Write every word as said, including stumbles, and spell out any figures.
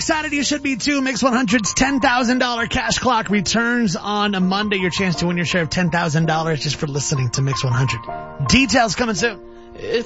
excited you should be too. Mix one hundred's ten thousand dollars cash clock returns on a Monday. Your chance to win your share of ten thousand dollars just for listening to Mix one hundred. Details coming soon.